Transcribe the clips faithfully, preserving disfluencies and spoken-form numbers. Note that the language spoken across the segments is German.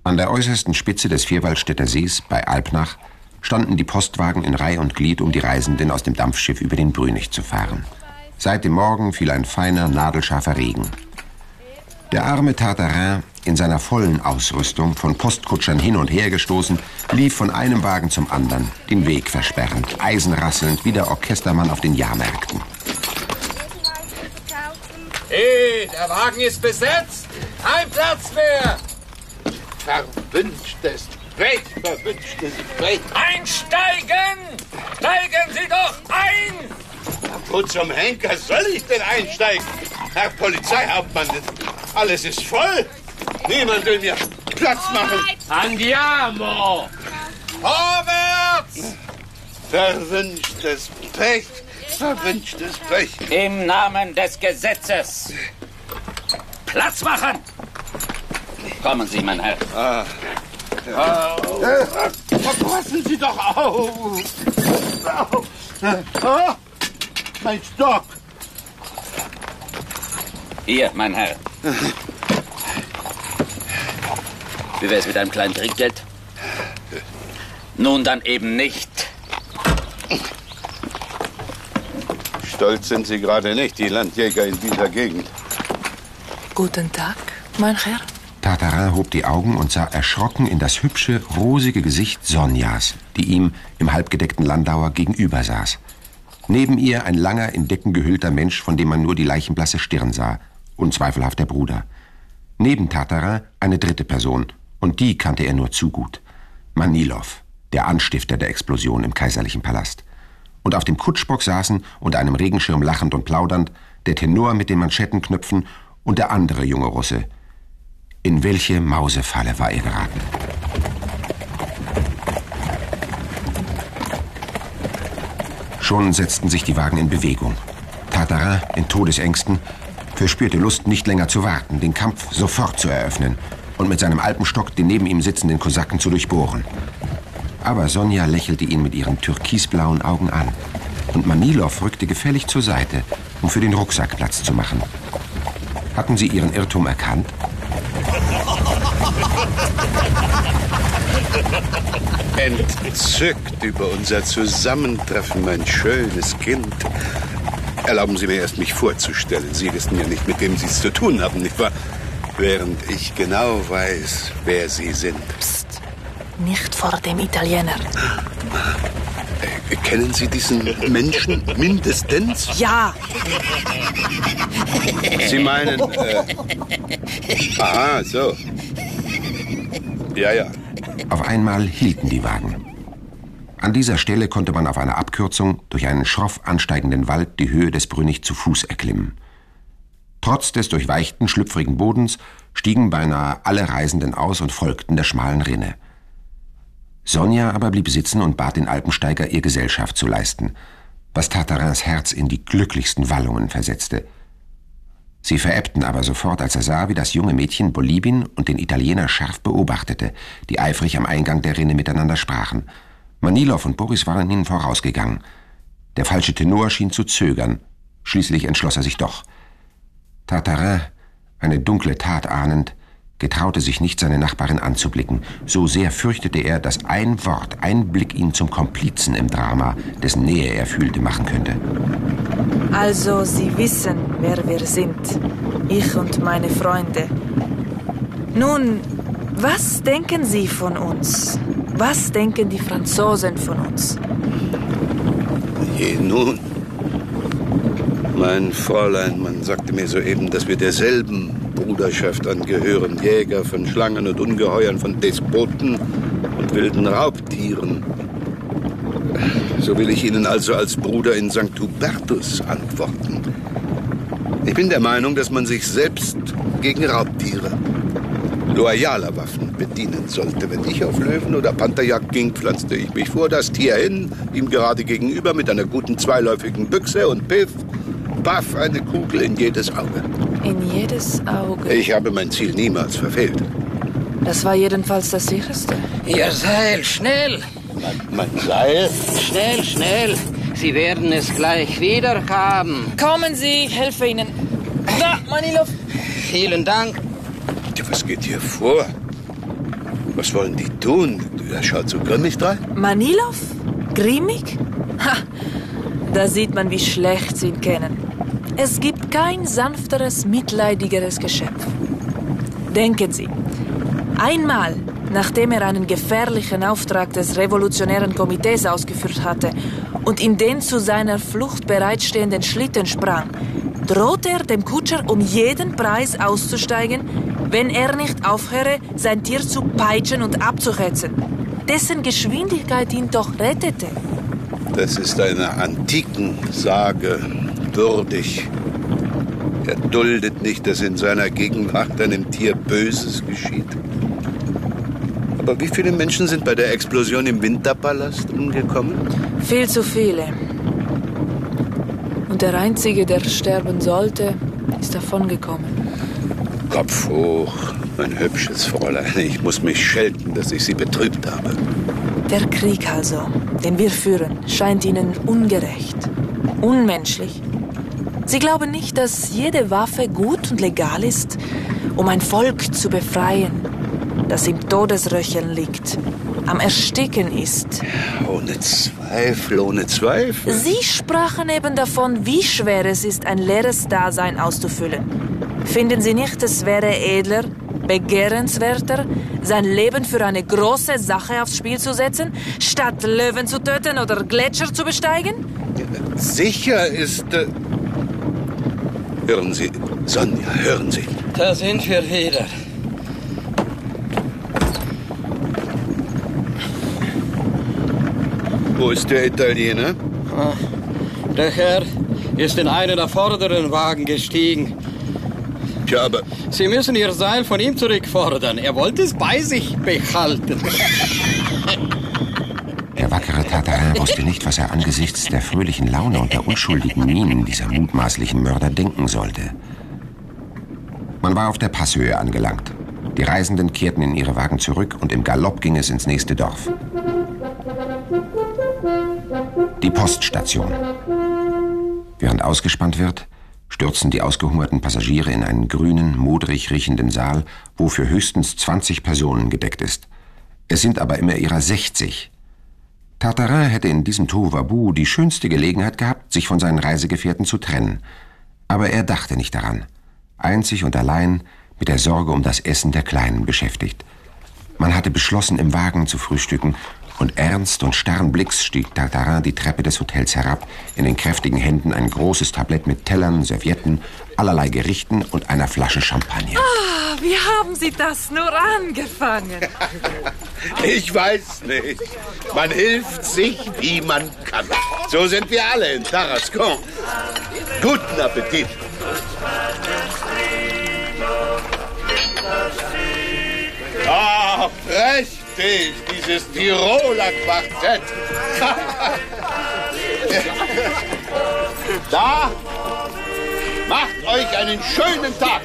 An der äußersten Spitze des Vierwaldstätter Sees bei Alpnach standen die Postwagen in Reih und Glied, um die Reisenden aus dem Dampfschiff über den Brünig zu fahren. Seit dem Morgen fiel ein feiner, nadelscharfer Regen. Der arme Tartarin, in seiner vollen Ausrüstung, von Postkutschern hin und her gestoßen, lief von einem Wagen zum anderen, den Weg versperrend, eisenrasselnd, wie der Orchestermann auf den Jahrmärkten. Hey, der Wagen ist besetzt! Kein Platz mehr! Verwünschtes Brett, verwünschtes Brett! Einsteigen! Steigen Sie doch ein! Wo zum Henker soll ich denn einsteigen? Herr Polizeihauptmann, alles ist voll. Niemand will mir Platz machen. Andiamo! Vorwärts! Verwünschtes Pech, verwünschtes Pech. Im Namen des Gesetzes. Platz machen! Kommen Sie, mein Herr. Ah. Ja. Äh, passen Sie doch auf! Au. Ah, mein Stock! Hier, mein Herr. Wie wär's mit einem kleinen Trinkgeld? Nun dann eben nicht. Stolz sind Sie gerade nicht, die Landjäger in dieser Gegend. Guten Tag, mein Herr. Tartarin hob die Augen und sah erschrocken in das hübsche, rosige Gesicht Sonjas, die ihm im halbgedeckten Landauer gegenüber saß. Neben ihr ein langer, in Decken gehüllter Mensch, von dem man nur die leichenblasse Stirn sah. Unzweifelhaft der Bruder. Neben Tartarin eine dritte Person, und die kannte er nur zu gut. Manilow, der Anstifter der Explosion im kaiserlichen Palast. Und auf dem Kutschbock saßen, unter einem Regenschirm lachend und plaudernd, der Tenor mit den Manschettenknöpfen und der andere junge Russe. In welche Mausefalle war er geraten? Schon setzten sich die Wagen in Bewegung. Tartarin, in Todesängsten, verspürte Lust, nicht länger zu warten, den Kampf sofort zu eröffnen und mit seinem Alpenstock den neben ihm sitzenden Kosaken zu durchbohren. Aber Sonja lächelte ihn mit ihren türkisblauen Augen an. Und Manilow rückte gefällig zur Seite, um für den Rucksack Platz zu machen. Hatten sie ihren Irrtum erkannt? Entzückt über unser Zusammentreffen, mein schönes Kind. Erlauben Sie mir erst, mich vorzustellen. Sie wissen ja nicht, mit wem Sie es zu tun haben, nicht wahr? Während ich genau weiß, wer Sie sind. Psst, nicht vor dem Italiener. Äh, kennen Sie diesen Menschen mindestens? Ja. Sie meinen, äh... Aha, so. Ja, ja. Auf einmal hielten die Wagen. An dieser Stelle konnte man auf einer Abkürzung durch einen schroff ansteigenden Wald die Höhe des Brünig zu Fuß erklimmen. Trotz des durchweichten, schlüpfrigen Bodens stiegen beinahe alle Reisenden aus und folgten der schmalen Rinne. Sonja aber blieb sitzen und bat den Alpensteiger, ihr Gesellschaft zu leisten, was Tartarins Herz in die glücklichsten Wallungen versetzte. Sie verebbten aber sofort, als er sah, wie das junge Mädchen Bolibin und den Italiener scharf beobachtete, die eifrig am Eingang der Rinne miteinander sprachen. Manilow und Boris waren ihnen vorausgegangen. Der falsche Tenor schien zu zögern. Schließlich entschloss er sich doch. Tartarin, eine dunkle Tat ahnend, getraute sich nicht, seine Nachbarin anzublicken. So sehr fürchtete er, dass ein Wort, ein Blick ihn zum Komplizen im Drama, dessen Nähe er fühlte, machen könnte. Also, Sie wissen, wer wir sind. Ich und meine Freunde. Nun, was denken Sie von uns? Was denken die Franzosen von uns? Je nun. Mein Fräulein, man sagte mir soeben, dass wir derselben Bruderschaft angehören. Jäger von Schlangen und Ungeheuern, von Despoten und wilden Raubtieren. So will ich Ihnen also als Bruder in Sankt Hubertus antworten. Ich bin der Meinung, dass man sich selbst gegen Raubtiere loyaler Waffen bedienen sollte. Wenn ich auf Löwen- oder Pantherjagd ging, pflanzte ich mich vor das Tier hin, ihm gerade gegenüber mit einer guten zweiläufigen Büchse und piff, paff, eine Kugel in jedes Auge. In jedes Auge? Ich habe mein Ziel niemals verfehlt. Das war jedenfalls das sicherste. Ihr Seil, schnell! Mein, mein Seil? Schnell, schnell! Sie werden es gleich wieder haben. Kommen Sie, ich helfe Ihnen. Da, Manilow. Vielen Dank. Was geht hier vor? Was wollen die tun? Er schaut so grimmig drein. Manilov? Grimmig? Ha, da sieht man, wie schlecht sie ihn kennen. Es gibt kein sanfteres, mitleidigeres Geschöpf. Denken Sie, einmal, nachdem er einen gefährlichen Auftrag des Revolutionären Komitees ausgeführt hatte und in den zu seiner Flucht bereitstehenden Schlitten sprang, drohte er dem Kutscher, um jeden Preis auszusteigen, wenn er nicht aufhöre, sein Tier zu peitschen und abzuhetzen, dessen Geschwindigkeit ihn doch rettete. Das ist einer antiken Sage würdig. Er duldet nicht, dass in seiner Gegenwart einem Tier Böses geschieht. Aber wie viele Menschen sind bei der Explosion im Winterpalast umgekommen? Viel zu viele. Und der Einzige, der sterben sollte, ist davongekommen. Kopf hoch, mein hübsches Fräulein. Ich muss mich schelten, dass ich Sie betrübt habe. Der Krieg also, den wir führen, scheint Ihnen ungerecht, unmenschlich. Sie glauben nicht, dass jede Waffe gut und legal ist, um ein Volk zu befreien, das im Todesröcheln liegt, am Ersticken ist. Ohne Zweifel, ohne Zweifel. Sie sprachen eben davon, wie schwer es ist, ein leeres Dasein auszufüllen. Finden Sie nicht, es wäre edler, begehrenswerter, sein Leben für eine große Sache aufs Spiel zu setzen, statt Löwen zu töten oder Gletscher zu besteigen? Sicher ist... Äh hören Sie, Sonja, hören Sie. Da sind wir wieder. Wo ist der Italiener? Ah, der Herr ist in einen der vorderen Wagen gestiegen. Tja, aber... Sie müssen Ihr Seil von ihm zurückfordern. Er wollte es bei sich behalten. Der wackere Tartarin wusste nicht, was er angesichts der fröhlichen Laune und der unschuldigen Mienen dieser mutmaßlichen Mörder denken sollte. Man war auf der Passhöhe angelangt. Die Reisenden kehrten in ihre Wagen zurück und im Galopp ging es ins nächste Dorf. Die Poststation. Während ausgespannt wird, stürzen die ausgehungerten Passagiere in einen grünen, modrig riechenden Saal, wo für höchstens zwanzig Personen gedeckt ist. Es sind aber immer ihrer sechzig. Tartarin hätte in diesem Tohuwabohu die schönste Gelegenheit gehabt, sich von seinen Reisegefährten zu trennen. Aber er dachte nicht daran. Einzig und allein mit der Sorge um das Essen der Kleinen beschäftigt. Man hatte beschlossen, im Wagen zu frühstücken, und ernst und starren Blicks stieg Tartarin die Treppe des Hotels herab, in den kräftigen Händen ein großes Tablett mit Tellern, Servietten, allerlei Gerichten und einer Flasche Champagner. Ah, wie haben Sie das nur angefangen? Ich weiß nicht. Man hilft sich, wie man kann. So sind wir alle in Tarascon. Guten Appetit. Ah, prächtig, dieses Tiroler Quartett. Da, macht euch einen schönen Tag.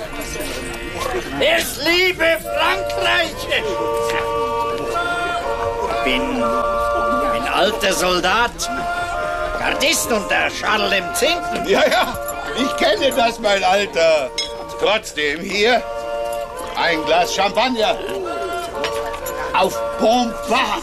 Ich liebe Frankreich. Ich bin ein alter Soldat, Gardist unter Charles der Zehnten. Ja, ja, ich kenne das, mein Alter. Trotzdem hier ein Glas Champagner. Auf Bompard.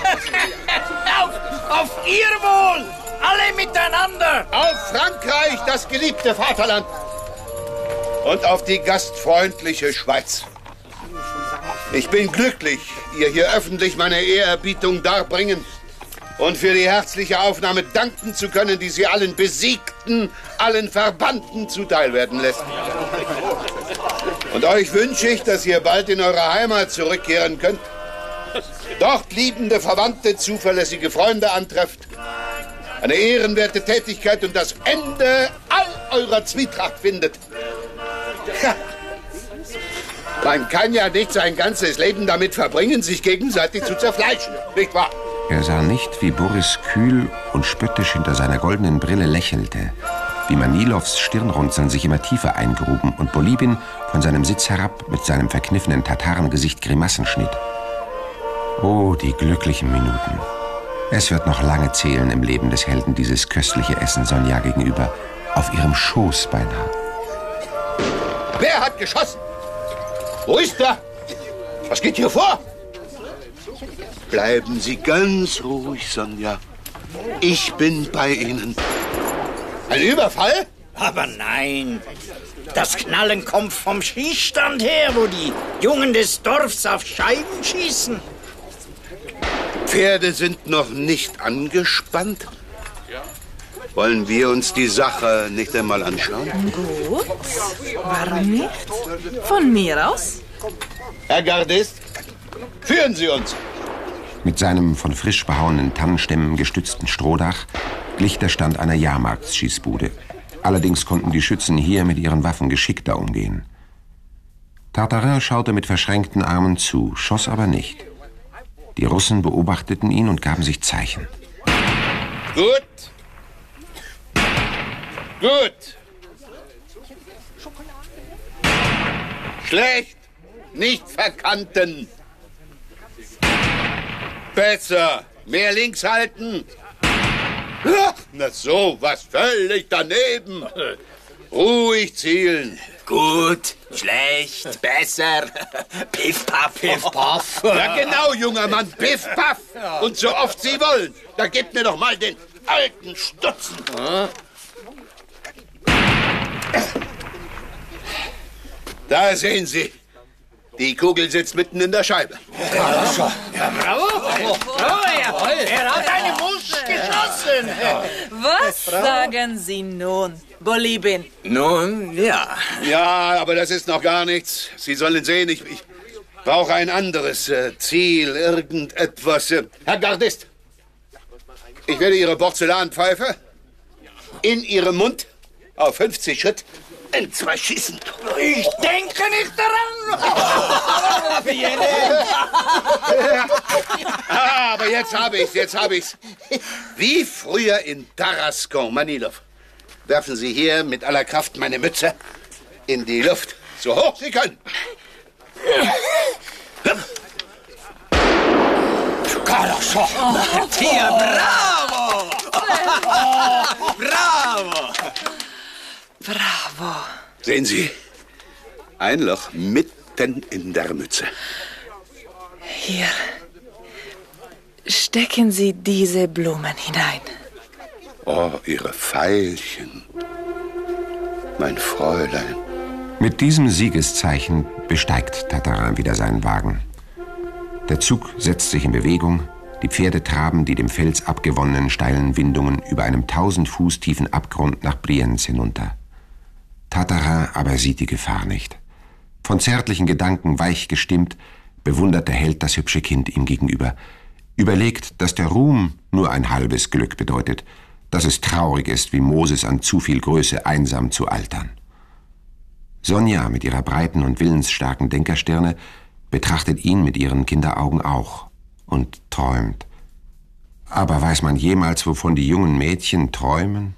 auf, auf Ihr Wohl, alle miteinander. Auf Frankreich, das geliebte Vaterland. Und auf die gastfreundliche Schweiz. Ich bin glücklich, ihr hier öffentlich meine Ehrerbietung darbringen und für die herzliche Aufnahme danken zu können, die sie allen Besiegten, allen Verbannten zuteil werden lässt. Und euch wünsche ich, dass ihr bald in eure Heimat zurückkehren könnt, dort liebende Verwandte, zuverlässige Freunde antrefft, eine ehrenwerte Tätigkeit und das Ende all eurer Zwietracht findet. Ja. Man kann ja nicht sein ganzes Leben damit verbringen, sich gegenseitig zu zerfleischen, nicht wahr? Er sah nicht, wie Boris kühl und spöttisch hinter seiner goldenen Brille lächelte, wie Manilovs Stirnrunzeln sich immer tiefer eingruben und Bolibin von seinem Sitz herab mit seinem verkniffenen Tatarengesicht Grimassen schnitt. Oh, die glücklichen Minuten. Es wird noch lange zählen im Leben des Helden dieses köstliche Essen Sonja gegenüber, auf ihrem Schoß beinahe. Wer hat geschossen? Wo ist er? Was geht hier vor? Bleiben Sie ganz ruhig, Sonja. Ich bin bei Ihnen. Ein Überfall? Aber nein. Das Knallen kommt vom Schießstand her, wo die Jungen des Dorfs auf Scheiben schießen. Pferde sind noch nicht angespannt. Wollen wir uns die Sache nicht einmal anschauen? Gut. Warum nicht? Von mir aus? Herr Gardist, führen Sie uns. Mit seinem von frisch behauenen Tannenstämmen gestützten Strohdach glich der Stand einer Jahrmarktsschießbude. Allerdings konnten die Schützen hier mit ihren Waffen geschickter umgehen. Tartarin schaute mit verschränkten Armen zu, schoss aber nicht. Die Russen beobachteten ihn und gaben sich Zeichen. Gut. Gut. Schlecht. Nicht verkanten. Besser. Mehr links halten. Ach, na so, was völlig daneben. Ruhig zielen. Gut, schlecht, besser. Piff, paff, piff, paff. Ja genau, junger Mann, piff, paff. Und so oft Sie wollen. Da gebt mir doch mal den alten Stutzen. Da sehen Sie. Die Kugel sitzt mitten in der Scheibe. Ja, ja bravo. Bravo, er, er hat eine Wurst geschossen. Was sagen Sie nun, Bolibin? Nun, ja. Ja, aber das ist noch gar nichts. Sie sollen sehen, ich, ich brauche ein anderes äh, Ziel, irgendetwas. Äh. Herr Gardist, ich werde Ihre Porzellanpfeife in Ihrem Mund auf fünfzig Schritt in zwei schießen. Ich denke nicht daran. Ah, aber jetzt habe ich's, jetzt habe ich's. Wie früher in Tarascon, Manilov. Werfen Sie hier mit aller Kraft meine Mütze in die Luft, so hoch Sie können. Hier, bravo. Bravo. Bravo. Sehen Sie, ein Loch mitten in der Mütze. Hier. Stecken Sie diese Blumen hinein. Oh, Ihre Veilchen, mein Fräulein. Mit diesem Siegeszeichen besteigt Tartarin wieder seinen Wagen. Der Zug setzt sich in Bewegung, die Pferde traben die dem Fels abgewonnenen steilen Windungen über einem tausend Fuß tiefen Abgrund nach Brienz hinunter. Tartarin aber sieht die Gefahr nicht. Von zärtlichen Gedanken weich gestimmt, bewundert der Held das hübsche Kind ihm gegenüber, überlegt, dass der Ruhm nur ein halbes Glück bedeutet, dass es traurig ist, wie Moses an zu viel Größe einsam zu altern. Sonja mit ihrer breiten und willensstarken Denkerstirne betrachtet ihn mit ihren Kinderaugen auch und träumt. Aber weiß man jemals, wovon die jungen Mädchen träumen?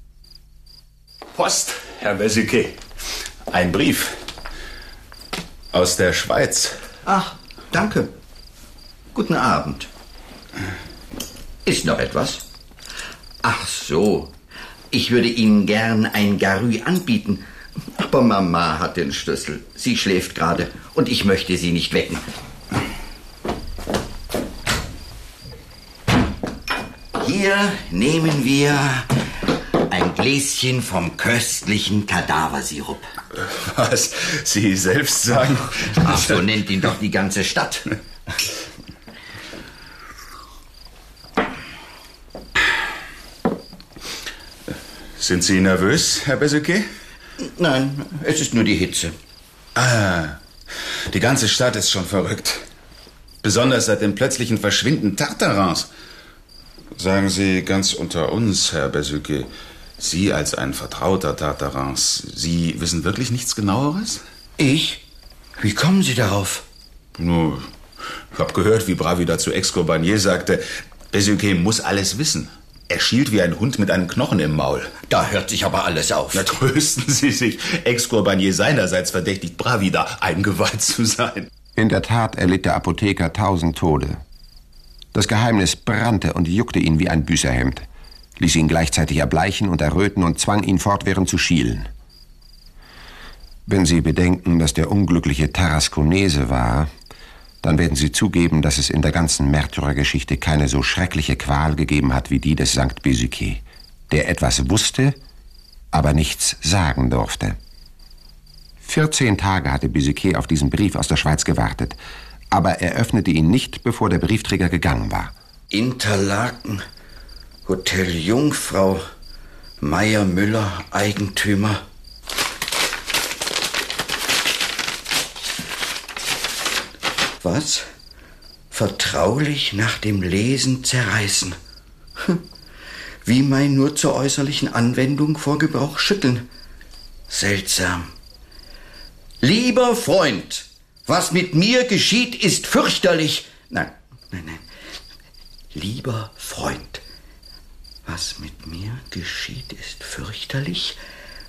Post, Herr Besike. Ein Brief. Aus der Schweiz. Ach, danke. Guten Abend. Ist noch etwas? Ach so. Ich würde Ihnen gern ein Garü anbieten. Aber Mama hat den Schlüssel. Sie schläft gerade und ich möchte sie nicht wecken. Hier nehmen wir ein Gläschen vom köstlichen Kadaversirup. Was Sie selbst sagen? Ach, so nennt ihn doch die ganze Stadt. Sind Sie nervös, Herr Beseke? Nein, es ist nur die Hitze. Ah, die ganze Stadt ist schon verrückt. Besonders seit dem plötzlichen Verschwinden Tartarins. Sagen Sie ganz unter uns, Herr Beseke, Sie als ein Vertrauter Tartarins, Sie wissen wirklich nichts Genaueres? Ich? Wie kommen Sie darauf? Nur, ich habe gehört, wie Bravida zu Escorbanier sagte, Beseke muss alles wissen. Er schielt wie ein Hund mit einem Knochen im Maul. Da hört sich aber alles auf. Na, trösten Sie sich. Escorbanier seinerseits verdächtigt Bravida, eingeweiht zu sein. In der Tat erlitt der Apotheker tausend Tode. Das Geheimnis brannte und juckte ihn wie ein Büßerhemd, ließ ihn gleichzeitig erbleichen und erröten und zwang ihn fortwährend zu schielen. Wenn Sie bedenken, dass der unglückliche Tarasconese war, dann werden Sie zugeben, dass es in der ganzen Märtyrergeschichte keine so schreckliche Qual gegeben hat wie die des Sankt Bezuquet, der etwas wusste, aber nichts sagen durfte. vierzehn Tage hatte Bezuquet auf diesen Brief aus der Schweiz gewartet, aber er öffnete ihn nicht, bevor der Briefträger gegangen war. Interlaken, Hotel Jungfrau, Meier Müller, Eigentümer. Was? Vertraulich nach dem Lesen zerreißen. Wie mein nur zur äußerlichen Anwendung vor Gebrauch schütteln. Seltsam. Lieber Freund, was mit mir geschieht, ist fürchterlich. Nein, nein, nein. Lieber Freund, was mit mir geschieht, ist fürchterlich.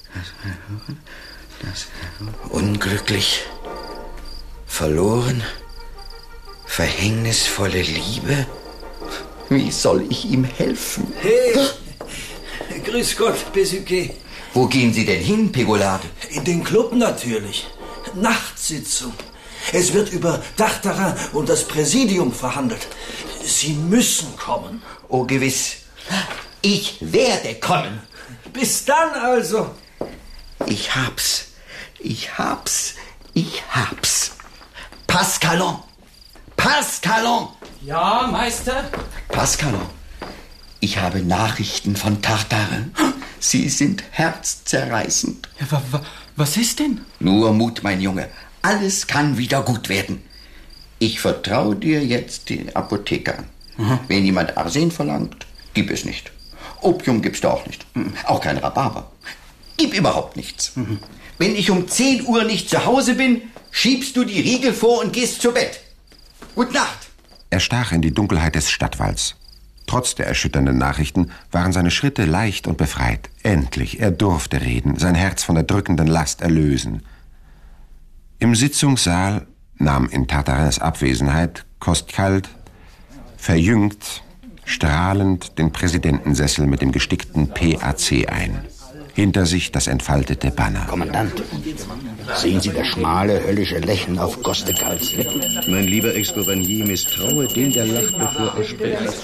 Das, das, unglücklich. Verloren. Verhängnisvolle Liebe. Wie soll ich ihm helfen? Hey, grüß Gott, Bezuquet. Wo gehen Sie denn hin, Pegolade? In den Club natürlich. Nachtsitzung. Es wird über Tartarin und das Präsidium verhandelt. Sie müssen kommen. Oh, gewiss. Ich werde kommen. Bis dann also. Ich hab's. Ich hab's. Ich hab's. Pascalon. Pascalon. Ja, Meister? Pascalon, ich habe Nachrichten von Tartarin. Sie sind herzzerreißend. Ja, wa, wa, was ist denn? Nur Mut, mein Junge. Alles kann wieder gut werden. Ich vertraue dir jetzt den Apotheker an. Mhm. Wenn jemand Arsen verlangt, gib es nicht. Opium gibst du auch nicht. Mhm. Auch kein Rhabarber. Gib überhaupt nichts. Mhm. Wenn ich um zehn Uhr nicht zu Hause bin, schiebst du die Riegel vor und gehst zu Bett. Gute Nacht. Er stach in die Dunkelheit des Stadtwalds. Trotz der erschütternden Nachrichten waren seine Schritte leicht und befreit. Endlich, er durfte reden, sein Herz von der drückenden Last erlösen. Im Sitzungssaal nahm in Tartarins Abwesenheit kostkalt, verjüngt, strahlend den Präsidentensessel mit dem gestickten P A C ein. Hinter sich das entfaltete Banner. Kommandant, sehen Sie das schmale, höllische Lächeln auf Kostekals Lippen? Mein lieber Ex-Gouverneur, misstraue dem, der lacht, bevor er spricht.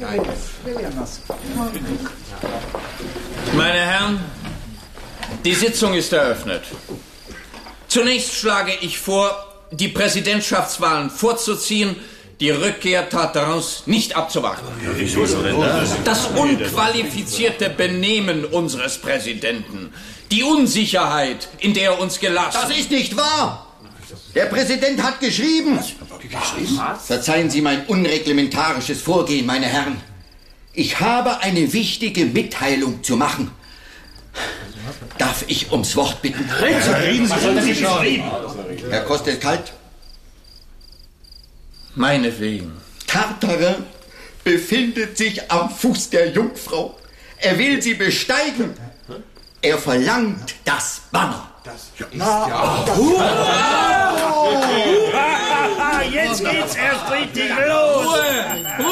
Meine Herren, die Sitzung ist eröffnet. Zunächst schlage ich vor, die Präsidentschaftswahlen vorzuziehen, die Rückkehr Tartarins nicht abzuwarten. Das unqualifizierte Benehmen unseres Präsidenten, die Unsicherheit, in der er uns gelassen... Das ist nicht wahr! Der Präsident hat geschrieben. Verzeihen Sie mein unreglementarisches Vorgehen, meine Herren. Ich habe eine wichtige Mitteilung zu machen. Darf ich ums Wort bitten? Reden Sie schon. Herr Kostelkalt? Meinetwegen. Tartarin befindet sich am Fuß der Jungfrau. Er will sie besteigen. Er verlangt das Banner. Das ist ja... Jetzt geht's erst richtig los. Ruhe!